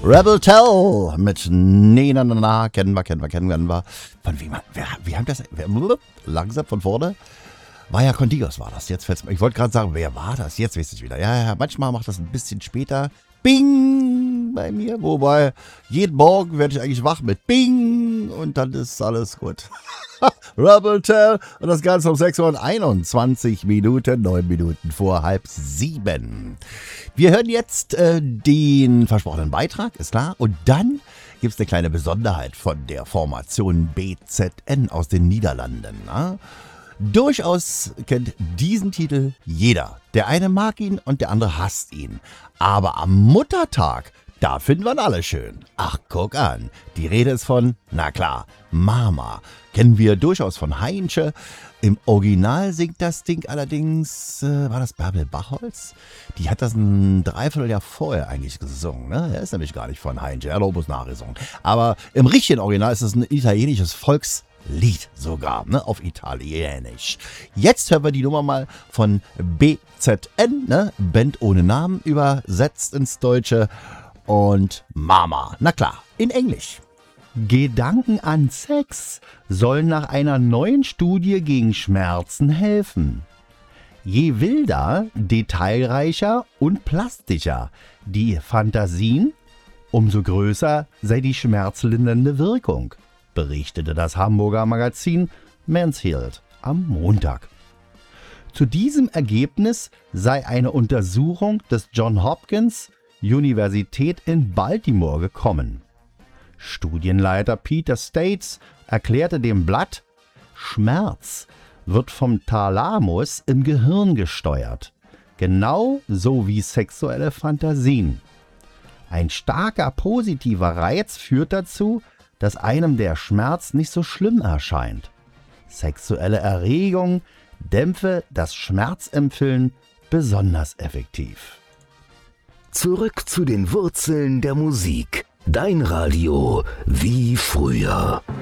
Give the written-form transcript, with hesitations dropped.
Rebel Tell mit Nee, na, na, na, kennen wir. Von wem, wie haben das, langsam von vorne? Vaya con Dios war das. Jetzt fällt's mir. Ich wollte gerade sagen, wer war das? Jetzt weiß ich wieder. Ja, manchmal macht das ein bisschen später. Bing bei mir. Wobei, jeden Morgen werde ich eigentlich wach mit Bing und dann ist alles gut. Rebel Tell und das Ganze um 6:21 Minuten, 9 Minuten vor 6:30. Wir hören jetzt den versprochenen Beitrag, ist klar. Und dann gibt es eine kleine Besonderheit von der Formation BZN aus den Niederlanden. Na? Durchaus kennt diesen Titel jeder. Der eine mag ihn und der andere hasst ihn. Aber am Muttertag, da finden wir ihn alle schön. Ach, guck an. Die Rede ist von, na klar, Mama. Kennen wir durchaus von Heinche. Im Original singt das Ding allerdings, war das Bärbel Bachholz? Die hat das ein Dreivierteljahr vorher eigentlich gesungen. Ne? Er ist nämlich gar nicht von Heinche, er hat bloß nachgesungen. Aber im richtigen Original ist es ein italienisches Volkslied sogar, ne? Auf Italienisch. Jetzt hören wir die Nummer mal von BZN, ne? Band ohne Namen, übersetzt ins Deutsche. Und Mama, na klar, in Englisch. Gedanken an Sex sollen nach einer neuen Studie gegen Schmerzen helfen. Je wilder, detailreicher und plastischer die Fantasien, umso größer sei die schmerzlindernde Wirkung, berichtete das Hamburger Magazin Men's Health am Montag. Zu diesem Ergebnis sei eine Untersuchung des Johns Hopkins Universität in Baltimore gekommen. Studienleiter Peter States erklärte dem Blatt, Schmerz wird vom Thalamus im Gehirn gesteuert, genau so wie sexuelle Fantasien. Ein starker positiver Reiz führt dazu, dass einem der Schmerz nicht so schlimm erscheint. Sexuelle Erregung dämpfe das Schmerzempfinden besonders effektiv. Zurück zu den Wurzeln der Musik. Dein Radio wie früher.